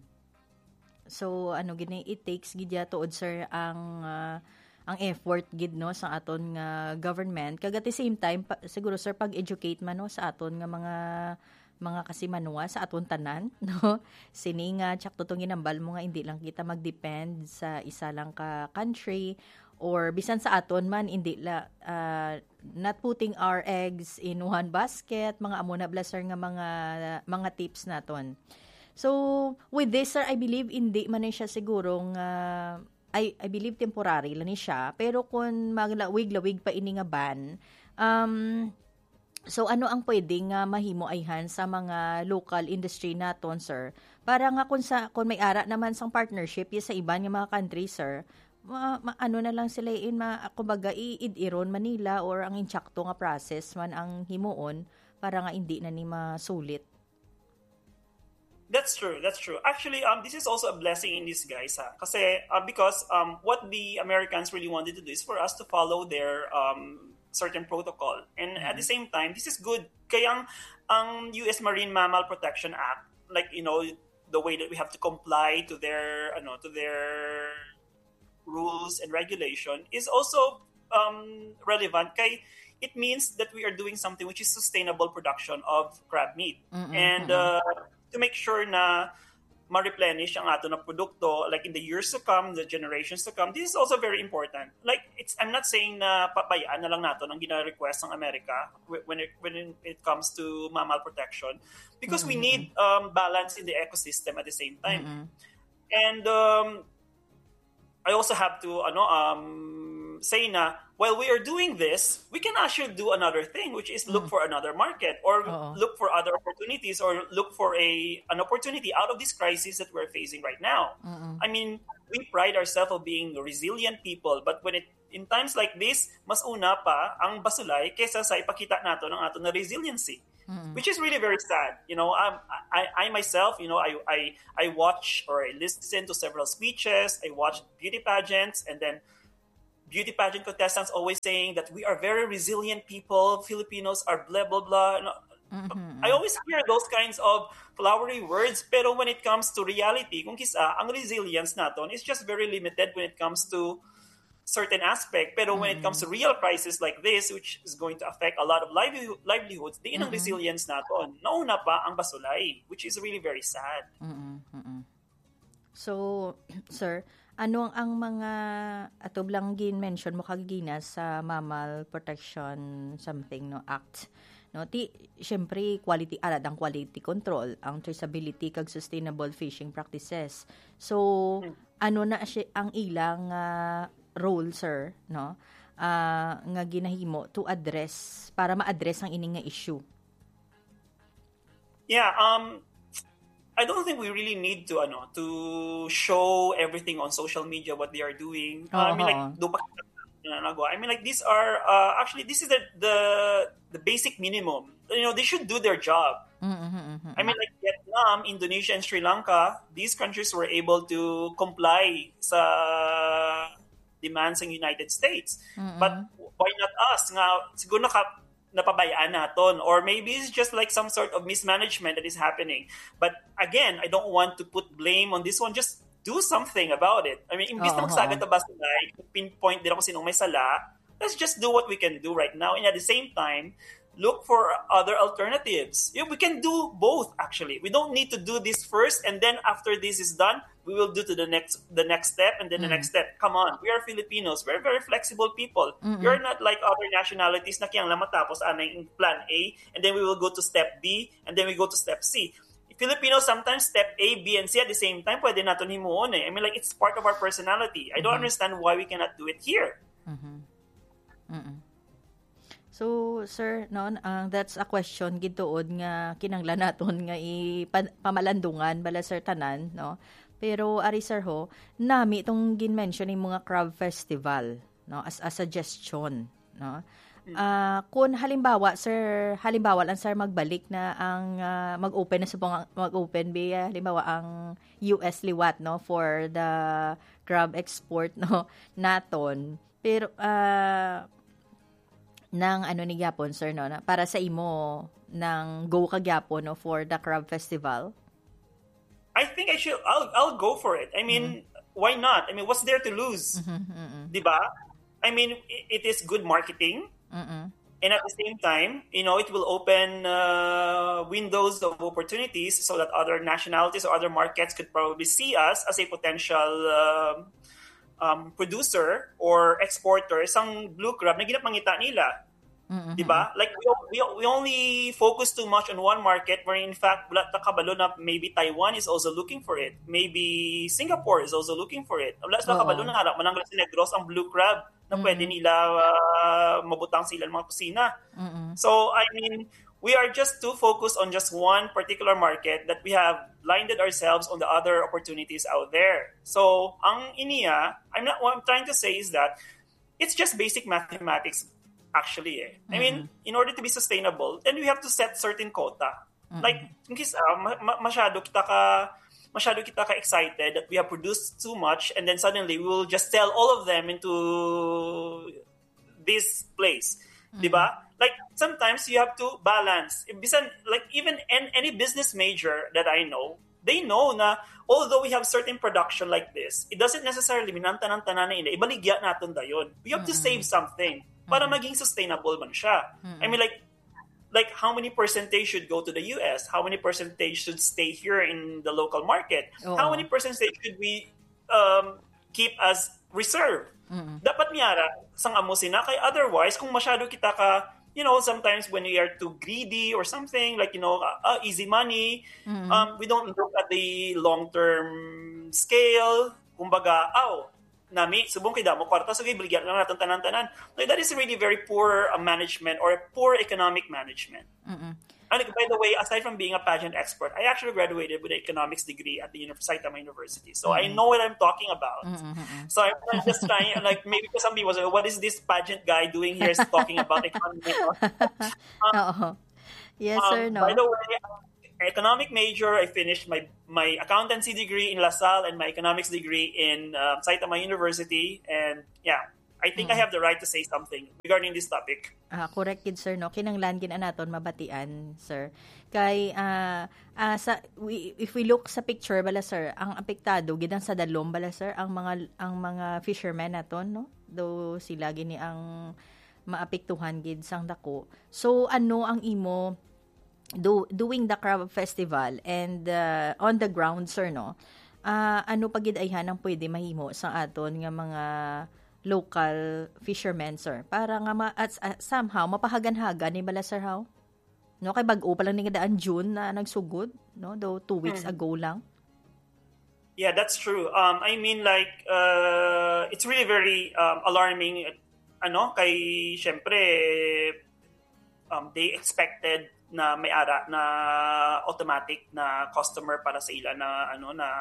So ano gini it takes gidya tuod sir ang uh, ang effort gid no sa aton nga government kag at the same time pa, siguro sir pag-educate man no sa aton nga mga mga kasimanwa sa aton tanan no sini nga tsak tutungin ang bal mo nga hindi lang kita mag-depend sa isa lang ka country or bisan sa aton man hindi la uh, not putting our eggs in one basket mga amo na blaster nga mga mga tips naton. So with this sir I believe hindi man siya sigurong uh, I, I believe temporary lang ni siya. Pero kung maglawig-lawig pa ini nga ban, um, so ano ang pwedeng uh, mahimo ayhan sa mga local industry naton, sir? Para nga kung, sa, kung may ara naman sang partnership sa iban nga mga country, sir, ma, ma, ano na lang sila in, ma, kumbaga i-iron Manila or ang inchakto nga process man ang himuon para nga hindi na ni masulit. That's true. That's true. Actually, um, this is also a blessing in disguise, ha? Kasi, uh, because um, what the Americans really wanted to do is for us to follow their um, certain protocol, and mm-hmm. at the same time, this is good. Kaya ang, ang U S Marine Mammal Protection Act, like you know, the way that we have to comply to their, ano, to their rules and regulation, is also um, relevant. Kay it means that we are doing something which is sustainable production of crab meat, mm-hmm. and. Uh, to make sure na ma-replenish ang ato na produkto, like in the years to come, the generations to come. This is also very important. Like, it's I'm not saying na papayaan na lang nato ang gina-request ng Amerika when it, when it comes to mammal protection, because mm-hmm. we need um, balance in the ecosystem at the same time. Mm-hmm. And um, I also have to ano um, say na, while we are doing this, we can actually do another thing, which is look mm. for another market, or Uh-oh. look for other opportunities, or look for a an opportunity out of this crisis that we're facing right now. Mm-mm. I mean, we pride ourselves of being resilient people, but when it in times like this, mas una pa ang basulay kaysa sa ipakita nato ng ato na resiliency, mm-hmm. which is really very sad. You know, um, I, I myself, you know, I, I I watch or I listen to several speeches, I watch beauty pageants, and then beauty pageant contestants always saying that we are very resilient people, Filipinos are blah, blah, blah. Mm-hmm. I always hear those kinds of flowery words, pero when it comes to reality, kung kisa, ang resilience naton is just very limited when it comes to certain aspect. Pero mm-hmm. when it comes to real crisis like this, which is going to affect a lot of lively- livelihoods, di mm-hmm. ang resilience naton. Nauna pa ang basulay, which is really very sad. Mm-hmm. So, sir, ano ang mga atublang gin-mention mo kagina sa Mammal Protection something no act? No, ti syempre quality alad ang quality control, ang traceability kag sustainable fishing practices. So, hmm. ano na siya ang ilang uh, role, sir, no? Uh, nga ginahimo to address para ma-address ang ining nga issue. Yeah, um I don't think we really need to ano to show everything on social media what they are doing. Uh, I mean, like do I mean, like these are uh, actually this is the, the the basic minimum. You know, they should do their job. Mm-hmm, mm-hmm. I mean, like Vietnam, Indonesia, and Sri Lanka, these countries were able to comply sa demands ng United States. Mm-hmm. But why not us? Nga siguro naka napabayaan naton, or maybe it's just like some sort of mismanagement that is happening. But again, I don't want to put blame on this one. Just do something about it. I mean, imbis na magsagat na basta like pinpoint din ako sinong may sala, let's just do what we can do right now, and at the same time look for other alternatives. Yeah, we can do both actually. We don't need to do this first and then after this is done, we will do to the next the next step and then mm. the next step. Come on, we are Filipinos. We're very flexible people. Mm-mm. We're not like other nationalities na kiyang lamatapos anay plan A and then we will go to step B and then we go to step C. Filipinos sometimes step A, B, and C at the same time. Pwede natin himuon eh. I mean, like it's part of our personality. I don't mm-hmm. understand why we cannot do it here. Mm-hmm. Mm-mm. So, sir, no, uh, that's a question gituod nga kinanglan naton nga ipamalandungan bala sir tanan, no? Pero ari sir ho, nami itong gin-mention yung mga crab festival, no, as a suggestion, no? Uh, kung halimbawa, sir, halimbawa lang sir magbalik na ang uh, mag-open na subong mag-open biya, halimbawa ang U S liwat, no, for the crab export, no, naton. Pero uh, ng ano ni Gyapon, sir, no, na, para sa imo ng go ka Gyapon, no, for the crab festival? I think I should I'll I'll go for it. I mean, mm-hmm. why not? I mean, what's there to lose? Mm-hmm, mm-hmm. Diba? I mean, it, it is good marketing. Mm-hmm. And at the same time, you know, it will open uh, windows of opportunities so that other nationalities or other markets could probably see us as a potential uh, um, producer or exporter sang blue crab na ginapangita nila. Mm-hmm. Diba? Like, we, we, we only focus too much on one market where in fact, wala ta kabalo na maybe Taiwan is also looking for it. Maybe Singapore is also looking for it. Wala ta kabalo na harap manang si Negros ang blue crab na mm-hmm. pwede nila uh, mabutang sila ng mga kusina. Mm-hmm. So, I mean, we are just too focused on just one particular market that we have blinded ourselves on the other opportunities out there. So, ang iniya, I'm not, what I'm trying to say is that it's just basic mathematics actually. Eh. Mm-hmm. I mean, in order to be sustainable, then we have to set certain quota. Mm-hmm. Like, kis, uh, ma- masyado kita ka masyado kita ka excited that we have produced too much and then suddenly we will just sell all of them into this place. Mm-hmm. Diba? Like, sometimes you have to balance. Bisan, like, even in, any business major that I know, they know na although we have certain production like this, it doesn't necessarily mean tanan-tanan na ina, ibaligya natin dayon. We have mm-hmm. to save something para mm-hmm. maging sustainable man siya. Mm-hmm. I mean, like, like how many percentage should go to the U S? How many percentage should stay here in the local market? Oh. How many percentage should we um, keep as reserve? Mm-hmm. Dapat miyara, sang amo sina, kay otherwise, kung masyado kita ka, you know, sometimes when we are too greedy or something, like, you know, uh, easy money, mm-hmm. um, we don't look at the long-term scale. Kumbaga, aw, nami, subong kay damo, kwarta, so ibaligyan lang natin tanan-tanan. Like, that is really very poor uh, management or poor economic management. Mm-hmm. And by the way, aside from being a pageant expert, I actually graduated with an economics degree at the Uni- Saitama University. So mm-hmm. I know what I'm talking about. Mm-hmm. So I'm just trying, like, maybe because some people say, what is this pageant guy doing here is talking about economics? um, yes, um, sir, no. By the way, economic major, I finished my, my accountancy degree in LaSalle and my economics degree in uh, Saitama University. And yeah, I think mm. I have the right to say something regarding this topic. Ah, correct gid, sir, no. Kinanglan gid anaton mabatian, sir. Kay uh, uh, sa we, if we look sa picture bala, sir, ang apektado gid ang sa dalom bala, sir, ang mga ang mga fishermen naton, no. Do sila gini ang maapektuhan gid sang dako. So ano ang imo do doing the crab festival and uh, on the ground, sir, no. Uh, ano pa gid ayhan ang pwede mahimo sa aton nga mga local fishermen, sir, para nga ma- at uh, somehow mapahagan-hagan ni bala, sir, how? No, kay bag-o pa lang ni kadaan June na nagsugod, no, do two weeks hmm. ago lang. Yeah, that's true. Um, I mean, like, uh, it's really very um, alarming. Ano, kay syempre, um, they expected na may ara na automatic na customer para sa ila na ano na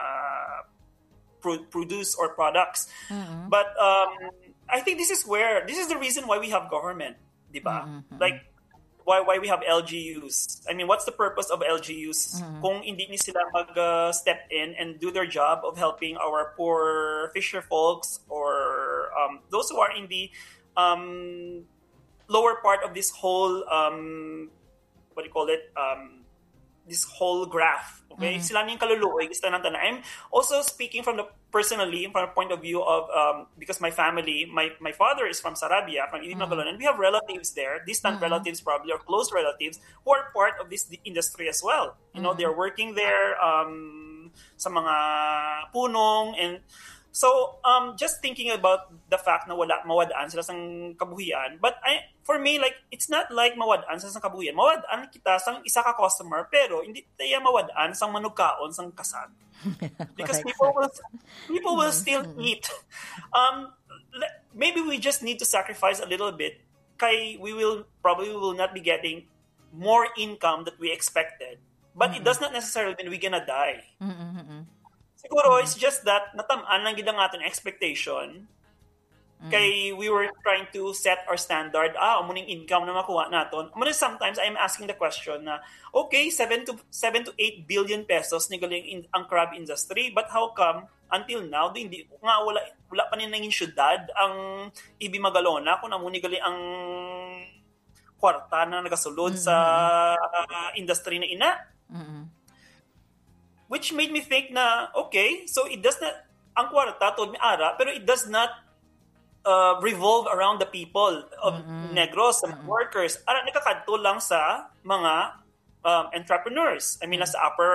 produce or products. Mm-hmm. But um, I think this is where, this is the reason why we have government, di ba? Mm-hmm. Like, why why we have L G Us. I mean, what's the purpose of L G Us mm-hmm. kung hindi ni sila mag-step uh, in and do their job of helping our poor fisher folks or um, those who are in the um, lower part of this whole, um, what do you call it, um, this whole graph, okay? Mm-hmm. Sila niyang kaluluoy, gusto ng tanan. I'm also speaking from the personally, from the point of view of, um, because my family, my my father is from Sarabia, from Ilim mm-hmm. and we have relatives there, distant mm-hmm. relatives probably, or close relatives, who are part of this industry as well. You know, mm-hmm. they're working there um, sa mga punong, and so, um, just thinking about the fact na wala, mawadaan sila sang kabuhian, but I, for me, like, it's not like mawadaan sila sang kabuhian. Mawadaan kita sang isa ka customer, pero hindi tayo mawadaan sang manugkaon sang kasag. Because people will, people will still eat. Um, maybe we just need to sacrifice a little bit. Kay we will probably will not be getting more income that we expected, but mm-hmm. it does not necessarily mean we're gonna die. Mm-hmm. Siguro, mm-hmm. it's just that natamaan lang gid ang ating expectation. Mm-hmm. Kay we were trying to set our standard. Ah, umuning income na makuha naton. Muna sometimes I'm asking the question na, okay, seven to eight billion pesos ni galing in, ang crab industry, but how come until now di hindi nga wala wala pa nin nangin syudad ang Ibi Magalona kung amuni gali ang kwarta na nagasulod mm-hmm. sa uh, industry na ina. Mm-hmm. Which made me think na, okay, so it does not, ang kwarta, tod mi ara, pero it does not uh, revolve around the people of mm-hmm. Negros, the mm-hmm. workers. Ara, nakakadto lang sa mga um, entrepreneurs. I mean, mm-hmm. nasa upper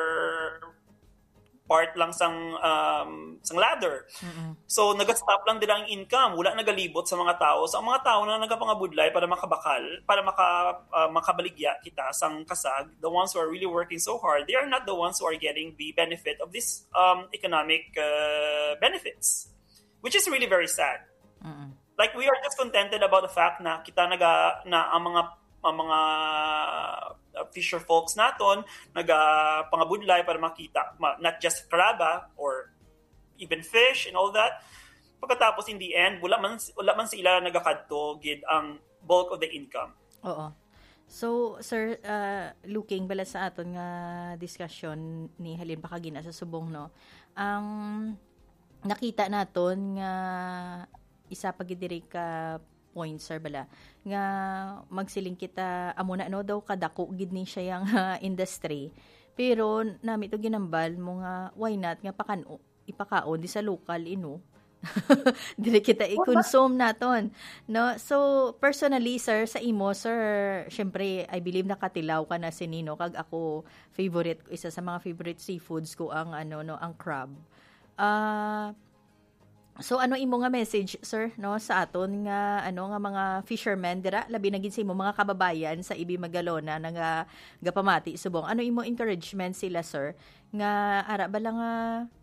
part lang sang um, sang ladder. Mm-hmm. So, nag-stop lang nila ang income. Wala nagalibot sa mga tao. Sa so, mga tao na nagapangabudlay para makabakal, para maka, uh, makabaligya kita sang kasag, the ones who are really working so hard, they are not the ones who are getting the benefit of this um, economic uh, benefits. Which is really very sad. Mm-hmm. Like, we are just contented about the fact na kita naga, na ang mga ang mga fisher folks naton nagapangabudlay para makita not just craba or even fish and all that. Pagkatapos in the end wala man wala man sila nagakadto gid ang bulk of the income. Oo. So, sir, uh, looking bala sa aton nga discussion ni Halin Pakagina sa subong, no? Ang nakita naton nga isa pa gid diri ka point, sir, bala nga magsiling kita amo na no daw kadako gid ni siya yang uh, industry. Pero nami to ginambal mo nga why not nga pakan ipakaon di sa local ino. Dili kita i-consume naton, no? So personally, sir, sa imo, sir, syempre I believe nakatilaw ka na sinino kag ako favorite isa sa mga favorite seafoods ko ang ano no ang crab. Ah uh, So ano imo nga message, sir, no, sa aton nga ano nga mga fishermen dira labi na gid sa imo mga kababayan sa Ibi Magalona nga gapamati subong. Ano imo encouragement sila, sir, nga ara bala nga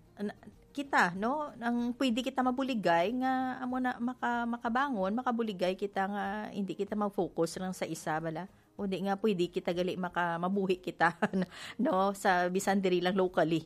kita, no, ang pwede kita mabuligay nga amo na maka, makabangon, makabuligay kita nga hindi kita mag-focus lang sa isa bala. Undi nga pwede kita gali maka mabuhi kita no sa bisan diri lang locally.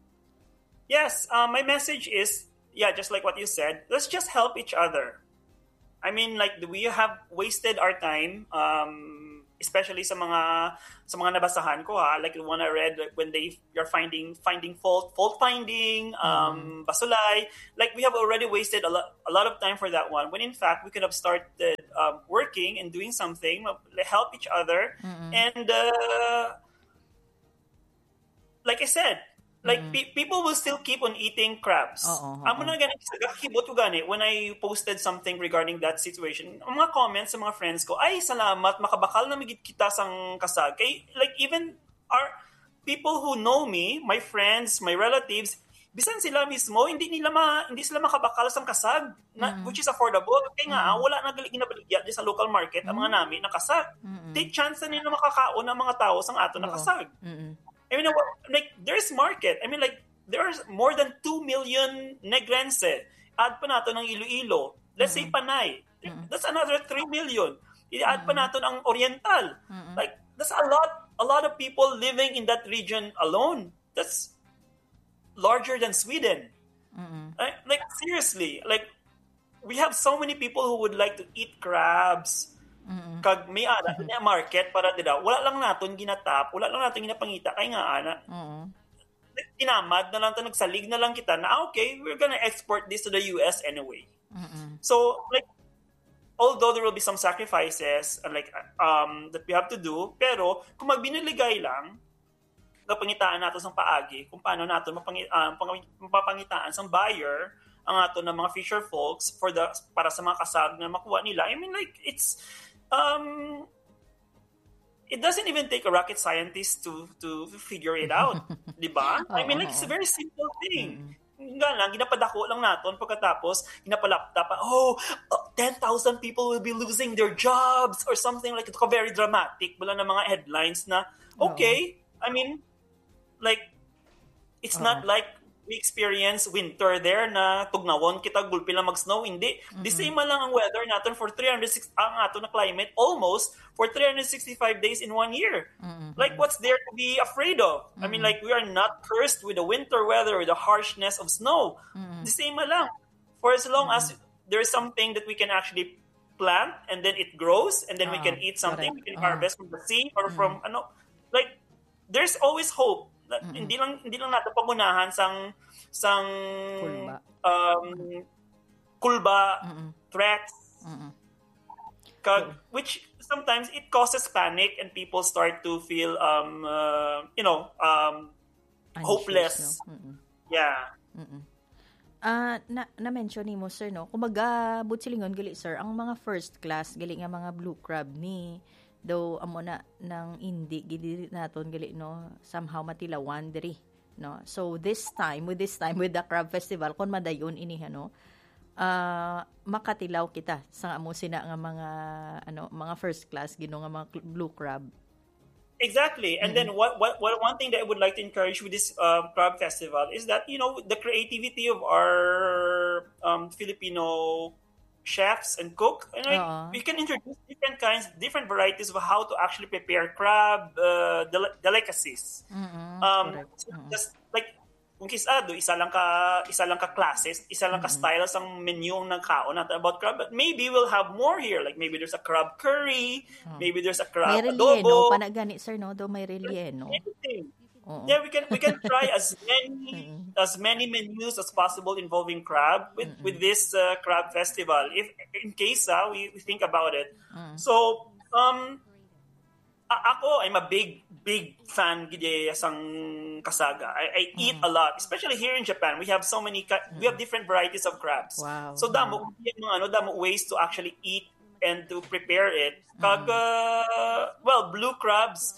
Yes, uh, my message is yeah, just like what you said, let's just help each other. I mean, like we have wasted our time um especially sa mga sa mga nabasahan ko ha, like the one I read, like when they you're finding finding fault fault finding um mm. basulay, like we have already wasted a lot a lot of time for that one, when in fact we could have started um, working and doing something, help each other. Mm-hmm. And uh, like I said, like mm. pe- people will still keep on eating crabs. Uh-oh, uh-oh. Amo na gani gakibot ko gani when I posted something regarding that situation. Ang mga comments sa mga friends ko, ay salamat makabakal na migit kita sang kasag. Kay like even our people who know me, my friends, my relatives, bisan sila mismo hindi nila ma, hindi sila makabakal sang kasag na, mm. which is affordable. Kaya nga mm. wala na gali ginabaligya di sa local market mm. ang mga nami na kasag. Mm-mm. Take chance na nila makakaon ang mga tao sang ato na kasag. Mm-mm. I mean, like, there's market. I mean, like, there's more than two million Negrense. Add pa nato ng Iloilo. Let's mm-hmm. say Panay. Mm-hmm. That's another three million. I-add mm-hmm. pa nato ng Oriental. Mm-hmm. Like, that's a lot, a lot of people living in that region alone. That's larger than Sweden. Mm-hmm. Like, like, seriously. Like, we have so many people who would like to eat crabs. Mm-hmm. Kag may ana mm-hmm. market para dira wala lang naton ginatap, wala lang naton ginapangita kay nga ana. Mm-hmm. Tinamad na lang ta nagsalig na lang kita na ah, okay, we're gonna export this to the U S anyway. Mm-hmm. So like although there will be some sacrifices uh, like um that we have to do, pero kung magbiniligay lang kapangitaan nato sang paagi kung paano nato mapangi uh, mapapangitaan sang buyer ang ato ng mga fisher folks for the para sa mga kasag na makuha nila. I mean like it's Um, it doesn't even take a rocket scientist to to figure it out, di ba? I mean, like, it's a very simple thing. Mm-hmm. Nga lang, ginapadako lang natin pagkatapos, ginapalaptap, oh, ten thousand people will be losing their jobs or something like ito ka very dramatic. Wala na mga headlines na, okay, oh. I mean, like, it's oh. not like we experience winter there na tugnawon kita gulpi lang mag-snow, hindi. Mm-hmm. The same lang ang weather natin for three hundred sixty ang ato na climate almost for three hundred sixty-five days in one year. Mm-hmm. Like what's there to be afraid of? Mm-hmm. I mean like we are not cursed with the winter weather or the harshness of snow. Mm-hmm. The same lang. For as long mm-hmm. as there is something that we can actually plant and then it grows and then uh, we can eat something, correct. We can uh, harvest from the sea or mm-hmm. from ano, like there's always hope. Mm-hmm. Hindi lang hindi lang natin pamunahan sang sang kulba, um, kulba mm-hmm. threats, mm-hmm. Kag, which sometimes it causes panic and people start to feel um uh, you know um anxious, hopeless. No? Mm-hmm. Yeah. Mm-hmm. Uh, na na-mention ni mo, sir, no? Kumbaga, butsilingon gali, sir, ang mga first class gali nga mga blue crab ni though amo na nang hindi gidi naton gali no somehow matilawan diri no. So this time with this time with the crab festival kon madayon ini no uh, makatilaw kita sa amo sina nga mga ano mga first class gino nga mga blue crab. Exactly. And mm-hmm. then what, what what one thing that I would like to encourage with this um, crab festival is that you know the creativity of our um, Filipino chefs and cook, and like, uh-huh. we can introduce different kinds, different varieties of how to actually prepare crab uh, del- delicacies. Mm-hmm. Um, so mm-hmm. just like kung kisado, isa lang ka isa lang ka classes, isa lang ka styles ang menu ang nagkaon natin about crab. But maybe we'll have more here. Like maybe there's a crab curry, oh. maybe there's a crab may adobo. May panagani, sir, no? Do may relleno. Anything. Uh-oh. Yeah, we can we can try as many as many menus as possible involving crab with Mm-mm. with this uh, crab festival. If in case uh, we, we think about it. Mm. So um ako, I'm a big, big fan gide sang kasaga. I, I eat mm. a lot, especially here in Japan. We have so many, we have different varieties of crabs. Wow. So damo, mga ano, damo ways to actually eat and to prepare it. Kag, uh, well, blue crabs.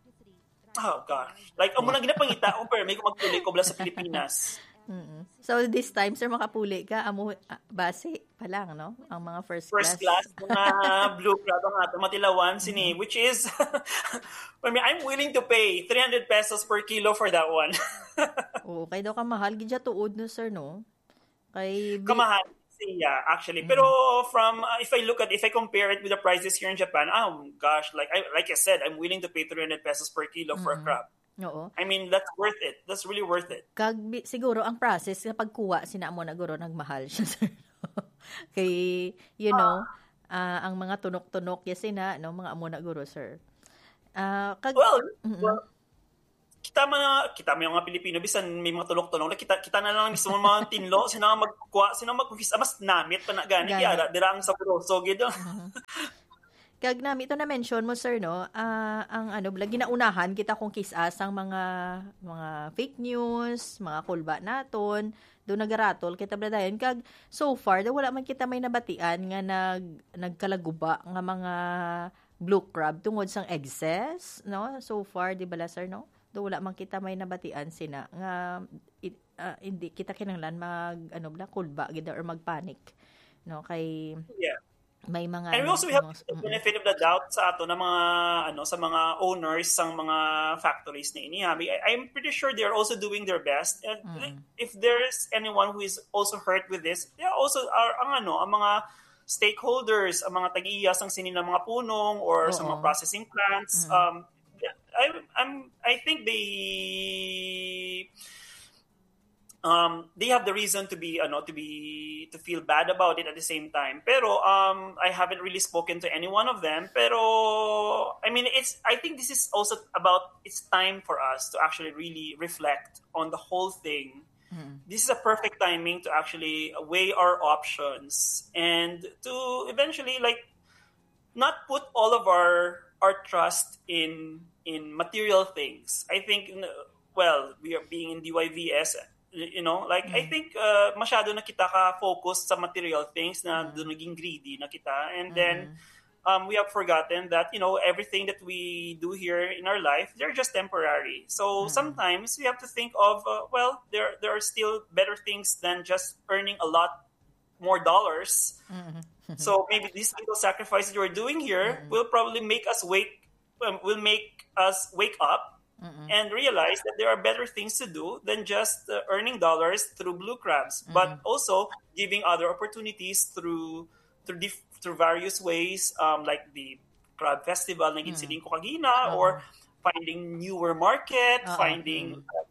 Oh gosh, like amo nang ginapangita ko pero may kumagpuli ko bala sa Pilipinas. Mm-hmm. So this time, sir, makapuli ka, amo uh, base pa lang, no? Ang mga first, first class. First class, mga blue crab ang ato matilawan, sini, mm-hmm. which is, I mean, I'm willing to pay three hundred pesos per kilo for that one. Oo, kay daw ka mahal, gidya tuod no, sir, no? Kay... Kamahal siya, actually. Mm-hmm. Pero from, uh, if I look at, if I compare it with the prices here in Japan, oh gosh, like I, like I said, I'm willing to pay three hundred pesos per kilo mm-hmm. for a crab. Oo. I mean, that's worth it. That's really worth it. Kag, siguro, ang process, kapag kuha, sina mo na guro, nagmahal siya, sir. Kay, you know, uh, ang mga tunok-tunok, yes, sina, no, mga amo na guro, sir. Uh, kag, well, mm-hmm. well, kita man na, kita mo yung mga Pilipino, bisan may mga tunok-tunok, kita, kita na lang mismo mga tinlo, sina magkuha, sina magkuha, mas namit pa na gani, kaya dirang sa puroso, gido. Uh-huh. Kag nami ito na mention mo, sir, no, uh, ang ano, ginaunahan kita kung kisas ang mga mga fake news, mga kulba naton, do nagaratol kita bradayon kag so far da wala man kita may nabatian nga nag nagkalaguba nga mga blue crab tungod sang excess, no? So far di bala, sir, no? Do wala man kita may nabatian sina nga it, uh, hindi kita kinahanglan mag ano bla kulba gid or magpanic, no? Kay yeah. May mga and we also have the benefit of the doubt sa ato na mga ano sa mga owners sang mga factories ni Inihabi. I, I'm pretty sure they are also doing their best, and mm-hmm. if there's anyone who is also hurt with this, they are also are ang ano ang mga stakeholders, ang mga tag-iya sang sinin ng mga punong or uh-oh. Sa mga processing plants. Mm-hmm. um I I'm I think they Um, they have the reason to be, ano, to be, to feel bad about it at the same time. Pero um, I haven't really spoken to any one of them. Pero I mean, it's. I think this is also about. It's time for us to actually really reflect on the whole thing. Mm. This is a perfect timing to actually weigh our options and to eventually, like, not put all of our our trust in in material things. I think, well, we are being in D Y V S. You know, like, mm. I think uh, masyado na kita ka-focus sa material things na mm. doon naging greedy na kita. And mm. then, um, we have forgotten that, you know, everything that we do here in our life, they're just temporary. So, mm. sometimes we have to think of, uh, well, there there are still better things than just earning a lot more dollars. Mm. So, maybe these little sacrifices we're doing here mm. will probably make us wake, um, will make us wake up. Mm-mm. And realize that there are better things to do than just uh, earning dollars through blue crabs, mm-hmm. but also giving other opportunities through through dif- through various ways, um, like the crab festival na ginsiling ko kagina, uh-huh. or finding newer market, uh-huh. finding uh,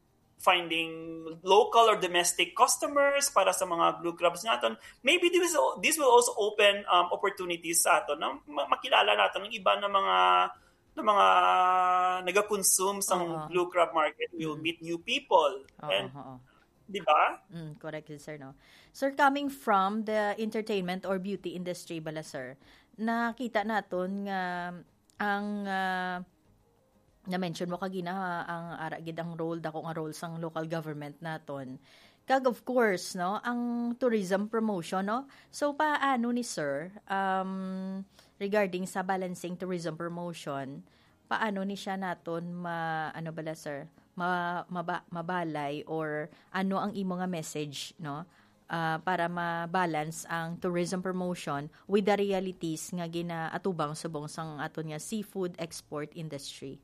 finding local or domestic customers para sa mga blue crabs natin. Maybe this will, this will also open um, opportunities sa atin na makilala natin ng iba na mga na mga nag-consume sa uh-huh. blue crab market. We'll mm. meet new people. Uh-huh. And, uh-huh. di ba? Mm, correct, sir, no? Sir, coming from the entertainment or beauty industry, bala, sir, nakita naton nga ang uh, na-mention mo kagina ang ara gid ang role dako nga role sang local government naton. Kag of course, no, ang tourism promotion, no? So paano ni sir um regarding sa balancing tourism promotion, paano ni siya naton ma ano bala, sir? Ma, maba, mabalay or ano ang imo nga message, no? Uh, para ma-balance ang tourism promotion with the realities nga ginaatubang subong sang aton nga seafood export industry.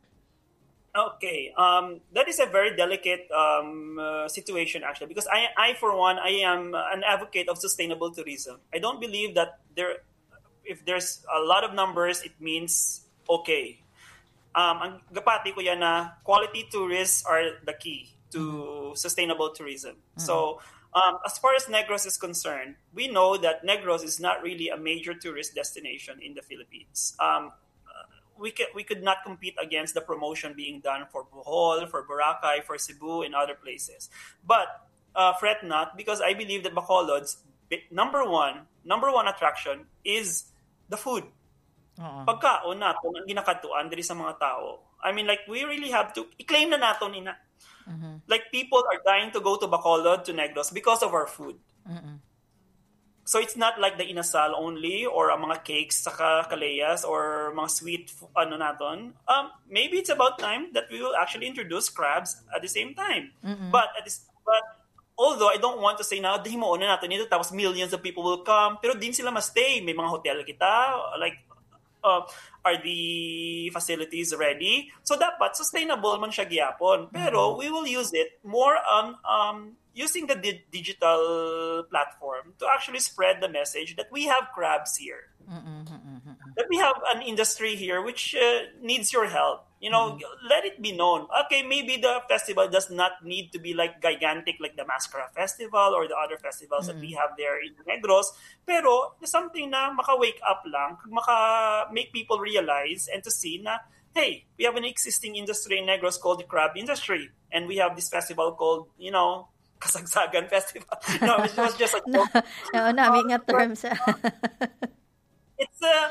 Okay, um, that is a very delicate um, uh, situation actually, because I, I for one, I am an advocate of sustainable tourism. I don't believe that there, if there's a lot of numbers, it means okay. um, ang gapati ko yan na quality tourists are the key to sustainable tourism. Mm-hmm. So, um, as far as Negros is concerned, we know that Negros is not really a major tourist destination in the Philippines. Um, we could, we could not compete against the promotion being done for Bohol, for Boracay, for Cebu, and other places. But uh, fret not, because I believe that Bacolod's number one, number one attraction is the food. Uh-huh. Pagkaon nato ang ginakatuan diri sa mga tao. I mean, like, we really have to i-claim na nato nina. Uh-huh. Like, people are dying to go to Bacolod, to Negros because of our food. Uh-huh. So it's not like the inasal only or ang mga cakes sa kalayas or mga sweet ano naton. Um, maybe it's about time that we will actually introduce crabs at the same time. Uh-huh. But at this, but although I don't want to say na di mo na nato nito tapos millions of people will come, pero din sila ma-stay. May mga hotel kita, like, Uh, are the facilities ready? So dapat sustainable man siya gyapon. Pero mm-hmm. we will use it more on um, using the di- digital platform to actually spread the message that we have crabs here. Mm-hmm. That we have an industry here which uh, needs your help. You know, mm-hmm. let it be known. Okay, maybe the festival does not need to be like gigantic like the Mascara Festival or the other festivals mm-hmm. that we have there in Negros. Pero something na maka-wake up lang, maka-make people realize and to see na, hey, we have an existing industry in Negros called the crab industry. And we have this festival called, you know, Kasagsagan Festival. No, it was just a joke. No, namin nga terms. It's uh,